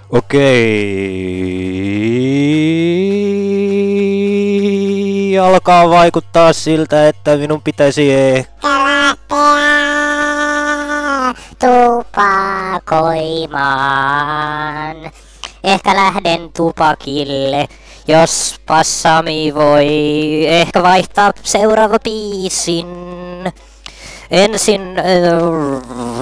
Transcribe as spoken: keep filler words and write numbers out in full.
Okei. Alkaa vaikuttaa siltä, että minun pitäisi ehkä lähteä tupakoimaan. Ehkä lähden tupakille, jos Sami voi ehkä vaihtaa seuraava biisin. Ensin äh,